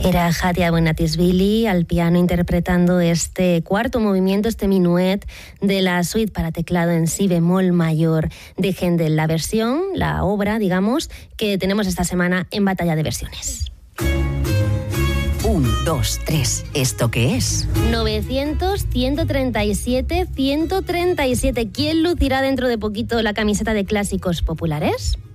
Era Hadia Bonatisvili al piano interpretando este cuarto movimiento, este minuet de la suite para teclado en si bemol mayor de Händel, la versión, la obra, digamos, que tenemos esta semana en Batalla de Versiones. 1, 2, 3, ¿esto qué es? 900, 137, 137. ¿Quién lucirá dentro de poquito la camiseta de Clásicos Populares?